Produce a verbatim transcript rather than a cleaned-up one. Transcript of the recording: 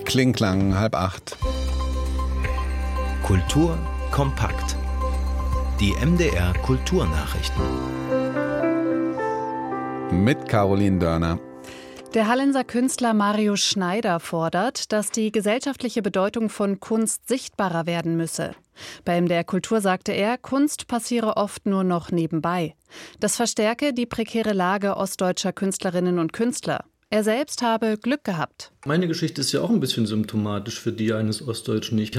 Kling-Klang, halb acht. Kultur kompakt. Die M D R Kulturnachrichten. Mit Caroline Dörner. Der Hallenser Künstler Marius Schneider fordert, dass die gesellschaftliche Bedeutung von Kunst sichtbarer werden müsse. Bei M D R Kultur sagte er, Kunst passiere oft nur noch nebenbei. Das verstärke die prekäre Lage ostdeutscher Künstlerinnen und Künstler. Er selbst habe Glück gehabt. Meine Geschichte ist ja auch ein bisschen symptomatisch für die eines Ostdeutschen. Ich